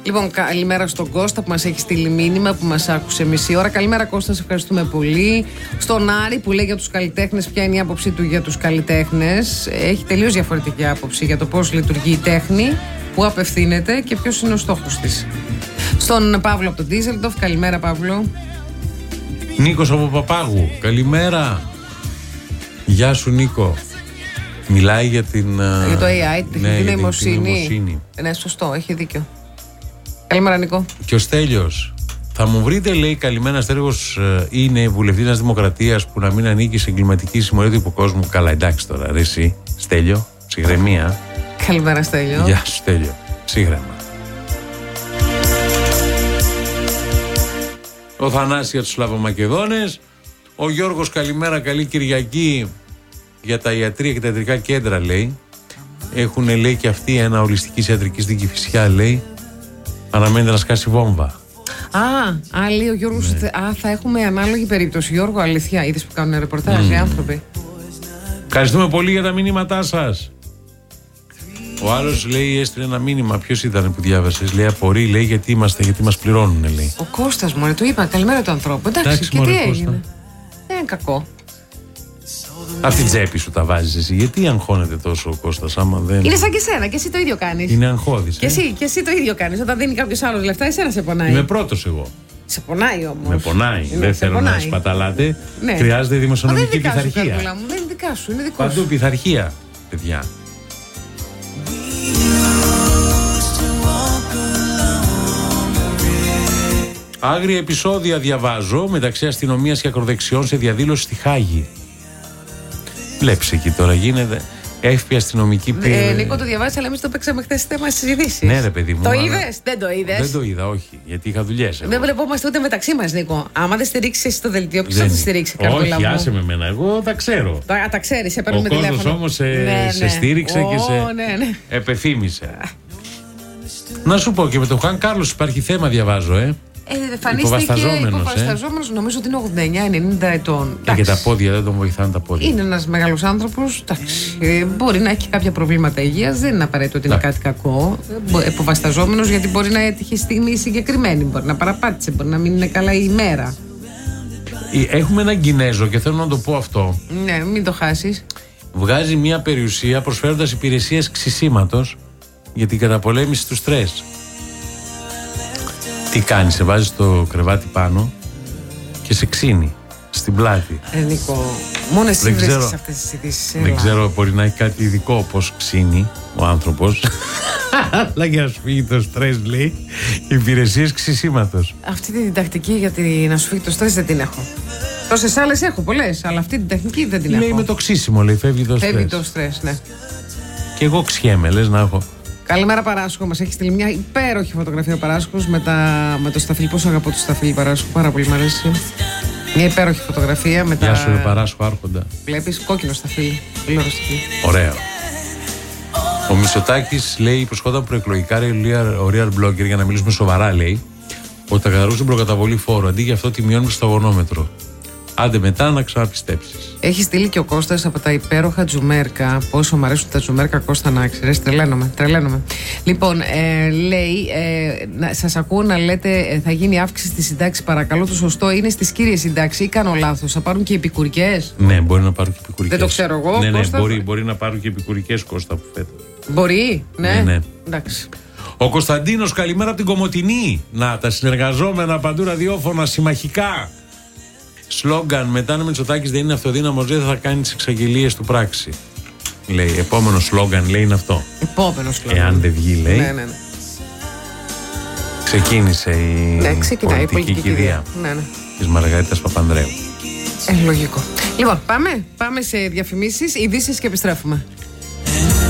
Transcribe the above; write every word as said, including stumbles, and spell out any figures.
Λοιπόν, καλημέρα στον Κώστα που μας έχει στείλει μήνυμα, που μας άκουσε μισή ώρα. Καλημέρα Κώστα, σε ευχαριστούμε πολύ. Στον Άρη που λέει για τους καλλιτέχνες, ποια είναι η άποψή του για τους καλλιτέχνες. Έχει τελείως διαφορετική άποψη για το πώς λειτουργεί η τέχνη, πού απευθύνεται και ποιος είναι ο στόχος της. Στον Παύλο από τον Ντίζελντοφ, καλημέρα Παύλο. Νίκος από Παπάγου, καλημέρα. Γεια σου Νίκο. Μιλάει για την... Για το έι άι, την ναι, τεχνητή νοημοσύνη. νοημοσύνη. Ναι, σωστό, έχει δίκιο. Καλημέρα Νίκο. Και ο Στέλιος. Θα μου βρείτε, λέει, καλυμμένα Στέλιος είναι βουλευτής της Δημοκρατίας που να μην ανήκει σε εγκληματική συμμορία του υποκόσμου. Καλά, εντάξει τώρα, ρε εσύ, Στέλιο, ψυχραιμία. Καλημέρα Στέλιο. Γεια σου Στέλιο, ψύχρεμα. Ο Θανάσης για τους Σλαβομακεδόνες. Ο Γιώργος, καλημέρα, καλή Κυριακή. Για τα ιατρία και τα ιατρικά κέντρα, λέει. Έχουν, λέει, και αυτοί ένα ολιστικής ιατρικής δίκη Φυσιά, λέει. Αναμένεται να σκάσει βόμβα. Α, α, λέει ο Γιώργος, ναι. Α, θα έχουμε ανάλογη περίπτωση. Γιώργο, αλήθεια, είδες που κάνουν ρεπορτάζ, mm. οι άνθρωποι. Ευχαριστούμε πολύ για τα μήνυματά σας. Ο άλλος, λέει, έστειλε ένα μήνυμα. Ποιος ήταν που διάβασες? Λέει, απορεί, λέει, γιατί είμαστε, γιατί μας πληρώνουν, λέει. Ο Κώστας, μωρέ, το είπα. Καλημέρα του ανθρώπου. Εντάξει, Εντάξει και μωρέ, τι έγινε. Κώστα. Δεν είναι κακό. Αυτή την τσέπη σου τα βάζεις εσύ. Γιατί αγχώνεται τόσο ο Κώστας, άμα δεν. Είναι σαν και εσένα, και εσύ το ίδιο κάνεις. Είναι αγχώδης. Και, ε? εσύ, και εσύ το ίδιο κάνεις. Όταν δίνει κάποιος άλλος λεφτά, εσένα σε πονάει. Είμαι πρώτος εγώ. Σε πονάει όμως. Με πονάει. Είναι, δεν θέλω πονάει. Να σπαταλάτε. Ναι. Χρειάζεται δημοσιονομική πειθαρχία. Δεν είναι δικά σου, είναι δικό σου. Παντού πειθαρχία, παιδιά. Άγρια επεισόδια διαβάζω μεταξύ αστυνομίας και ακροδεξιών σε διαδήλωση στη Χάγη. Βλέπεις εκεί τώρα γίνεται. Έφυγε αστυνομική πήρε. Ε, Νίκο, το διαβάζει, αλλά εμείς το παίξαμε χθες θέμα στις ειδήσεις. Ναι, ρε παιδί μου. Το είδες, δεν το είδες. Δεν το είδα, όχι, γιατί είχα δουλειές. Δεν βλεπόμαστε ούτε μεταξύ μας, Νίκο. Άμα δεν στηρίξεις εσύ το δελτίο, ποιος θα το στηρίξει, Καρδούλα μου? Όχι, άσε με εμένα, εγώ τα ξέρω. Τα, τα ξέρεις, σε παίρνουμε τηλέφωνο. Ο κόσμος όμως σε, ναι, σε ναι. στήριξε oh, και σε ναι, ναι. επεθύμησε. Να σου πω και με τον Χαν Κάρλος υπάρχει θέμα, διαβάζω, ε. Ε, εμφανίστηκε υποβασταζόμενος, ε. νομίζω ότι είναι ογδόντα εννιά ενενήντα ετών. Και, και τα πόδια, δεν τον βοηθάνε τα πόδια. Είναι ένας μεγάλος άνθρωπος. Ε, μπορεί να έχει κάποια προβλήματα υγείας, δεν είναι απαραίτητο ότι είναι κάτι κακό. Υποβασταζόμενος, γιατί μπορεί να έτυχε στιγμή συγκεκριμένη. Μπορεί να παραπάτησε, μπορεί να μην είναι καλά η ημέρα. Έχουμε έναν Κινέζο και θέλω να το πω αυτό. Ναι, μην το χάσεις. Βγάζει μια περιουσία προσφέροντας υπηρεσίες ξυσίματος για την καταπολέμηση του στρες. Τι κάνει, σε βάζει το κρεβάτι πάνω και σε ξύνει στην πλάτη. Ε, Νίκο, μόνο εσύ βρίσκεις αυτές τις ειδήσεις. Δεν ξέρω, μπορεί να έχει κάτι ειδικό πώς ξύνει ο άνθρωπος. Αλλά για να σου φύγει το στρες, λέει, υπηρεσίες ξυσίματος. Αυτή την τακτική για να σου φύγει το στρες δεν την έχω. Τόσες άλλες έχω πολλές, αλλά αυτή την τεχνική δεν την λέει, έχω. Λέει με το ξύσιμο, λέει, φεύγει το στρες. Φεύγει το στρες, ναι. Και εγώ ξιέμαι, λες να έχω. Καλημέρα Παράσχο, μας έχει στείλει μια υπέροχη φωτογραφία ο Παράσχος με, με το σταφύλι. Πόσο αγαπώ το σταφύλι Παράσχο, πάρα πολύ μου αρέσει. Μια υπέροχη φωτογραφία με τα. Γεια σου, ρε Παράσχο, άρχοντα. Βλέπεις, κόκκινο σταφύλι. Πολύ ωραίο σταφύλι. Ωραίο. Ο Μητσοτάκης λέει: υποσχόταν προεκλογικά ο real blogger, για να μιλήσουμε σοβαρά, λέει, ότι θα καταργούν την προκαταβολή φόρου. Αντί για αυτό, τη μειώνουμε στο αγωνόμετρο. Άντε μετά να ξαναπιστέψεις. Έχει στείλει και ο Κώστας από τα υπέροχα τζουμέρκα. Πόσο μου αρέσουν τα τζουμέρκα, Κώστα, να ξέρεις. Τρελαίνομαι, τρελαίνομαι. Λοιπόν, ε, λέει, ε, να, σας ακούω να λέτε ε, θα γίνει αύξηση στη συντάξη. Παρακαλώ, το σωστό είναι στις κύριες συντάξεις ή κάνω λάθος? Θα πάρουν και επικουρικές? Ναι, μπορεί να πάρουν και επικουρικές. Δεν το ξέρω εγώ. Ναι, ναι, Κώστα, μπορεί, μπορεί να πάρουν και επικουρικές, Κώστα, που φέτος. Μπορεί, ναι. ναι, ναι. Εντάξει. Ο Κωνσταντίνος, καλημέρα από την Κομοτηνή. Να, τα συνεργαζόμενα παντού ραδιόφωνα συμμαχικά. Σλόγγαν, μετά ο Μητσοτάκης δεν είναι αυτοδύναμος, δεν θα κάνει τις εξαγγελίες του πράξη. Λέει, επόμενο σλόγγαν, λέει, είναι αυτό. Επόμενο σλόγγαν. Εάν δεν βγει, λέει. Ναι, ναι, ναι. Ξεκίνησε η ναι, πολιτική, η πολιτική κηδεία ναι, ναι. της Μαργαρίτας Παπανδρέου. Ε, λογικό. Λοιπόν, πάμε, πάμε σε διαφημίσεις, ειδήσεις και επιστρέφουμε.